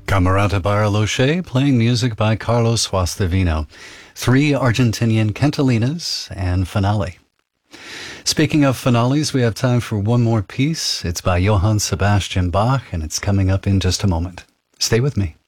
Camerata Barloche playing music by Carlos Guastavino. 3 Argentinian cantalinas and finale. Speaking of finales, we have time for one more piece. It's by Johann Sebastian Bach, and it's coming up in just a moment. Stay with me.